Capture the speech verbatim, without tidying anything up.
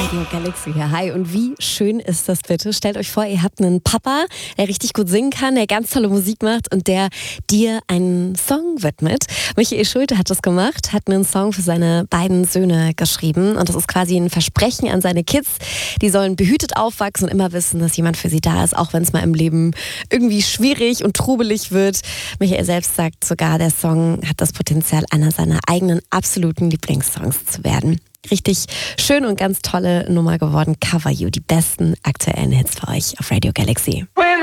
Radio Galaxy hier. Hi, und wie schön ist das bitte? Stellt euch vor, ihr habt einen Papa, der richtig gut singen kann, der ganz tolle Musik macht und der dir einen Song widmet. Michael Schulte hat das gemacht, hat einen Song für seine beiden Söhne geschrieben und das ist quasi ein Versprechen an seine Kids. Die sollen behütet aufwachsen und immer wissen, dass jemand für sie da ist, auch wenn es mal im Leben irgendwie schwierig und trubelig wird. Michael selbst sagt sogar, der Song hat das Potenzial, einer seiner eigenen absoluten Lieblingssongs zu werden. Richtig schön und ganz tolle Nummer geworden. Cover You, die besten aktuellen Hits für euch auf Radio Galaxy.